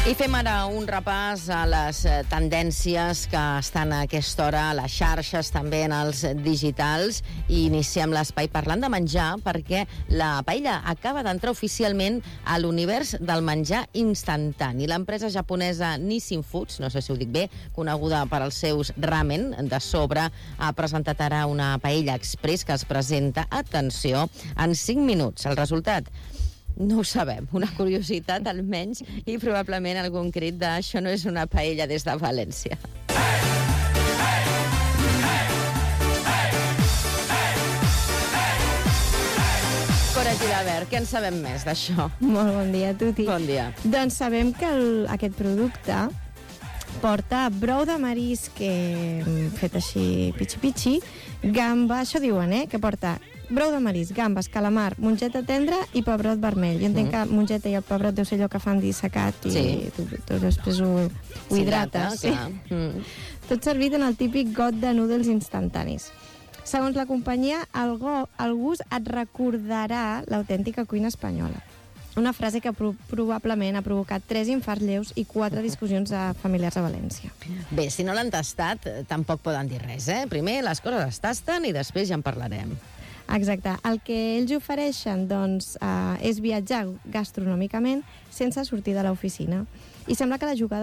I fem ara un repàs a les tendències que estan a aquesta hora a les xarxes, també en els digitals, i iniciem l'espai parlant de menjar perquè la paella acaba d'entrar oficialment a l'univers del menjar instantani. L'empresa japonesa Nissin Foods, no sé si ho dic bé, coneguda per als seus ramen de sobre, ha presentat ara una paella express que es presenta, atenció, en 5 minuts. El resultat? No ho sabem, una curiositat almenys, i probablement algun crit de "això no és una paella" des de València. Cora Gilabert, què en sabem més d'això? Molt bon dia, Tuti. Bon dia. Doncs sabem que aquest producte porta brou de marisc fet així pitxi-pitxi, gamba, això diuen, que porta brou de marisc, gambes, calamar, mongeta tendra i pebrot vermell. Jo entenc que mongeta i el pebrot deu ser allò que fan dissecat i tu després ho hidrates. Sí. Tot servit en el típic got de noodles instantanis. Segons la companyia, el gust et recordarà l'autèntica cuina espanyola. Una frase que probablement ha provocat 3 infarts lleus i 4 discussions familiars a València. Bé, si no l'han tastat, tampoc poden dir res, Primer les coses es tasten i després ja en parlarem. Exacte. El que ells ofereixen, doncs, és viatjar gastronòmicament sense sortir de l'oficina. I sembla que la jugada